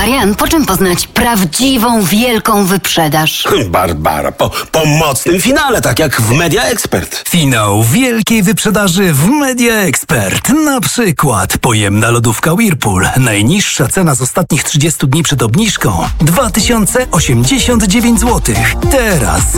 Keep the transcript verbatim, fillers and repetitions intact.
Marian, po czym poznać prawdziwą, wielką wyprzedaż? Barbara, po, po mocnym finale, tak jak w Media Expert. Finał wielkiej wyprzedaży w Media Expert. Na przykład pojemna lodówka Whirlpool. Najniższa cena z ostatnich trzydziestu dni przed obniżką dwa tysiące osiemdziesiąt dziewięć złotych. Teraz